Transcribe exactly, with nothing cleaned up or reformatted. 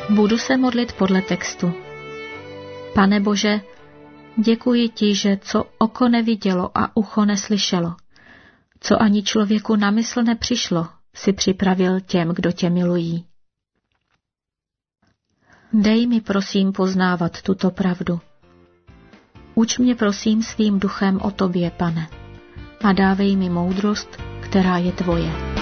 Budu se modlit podle textu. Pane Bože, děkuji ti, že co oko nevidělo a ucho neslyšelo, co ani člověku na mysl nepřišlo, si připravil těm, kdo tě milují. Dej mi prosím poznávat tuto pravdu. Uč mě prosím svým duchem o tobě, Pane, a dávej mi moudrost, která je tvoje.